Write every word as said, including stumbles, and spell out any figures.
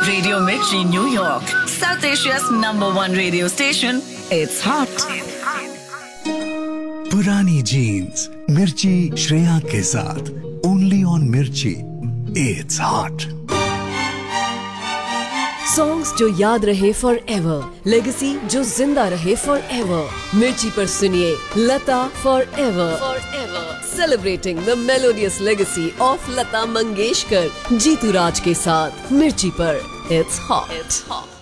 Radio Mirchi, New York, South Asia's number one radio station. It's hot. पुरानी jeans मिर्ची श्रेया के साथ only on मिर्ची. It's hot. सॉन्ग्स जो याद रहे फॉर एवर, लेगेसी जो जिंदा रहे फॉर एवर. मिर्ची पर सुनिए लता for ever. For ever celebrating the melodious legacy of Lata Mangeshkar, Jitu राज के साथ मिर्ची पर. It's hot.